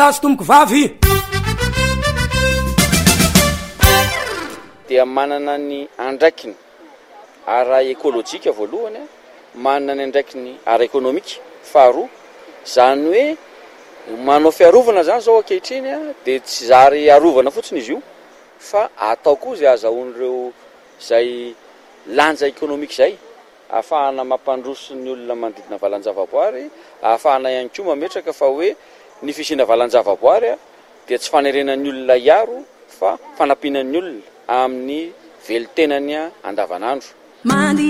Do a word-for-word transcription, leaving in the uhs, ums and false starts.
lazo tomoko vavy dia manana ny andraikiny ara ekôlôjika voalohany, manana ny andraikiny ara ekonomika faharoa, zany hoe manao fiarovana zany zao ankehitriny dia tsy zary arovana fotsiny izy io fa atao koa zay azahoan'ireo zay lanja ekonomika zay, ahafahana mampandroso ny olona manodidina valan-javaboary, ahafahana ihany koa mametraka fa hoe ny fisiana valan-javaboary dia tsy fanerenan'ny olona iaro fa fanampinan'ny olona amin'ny velitenany andavanandro.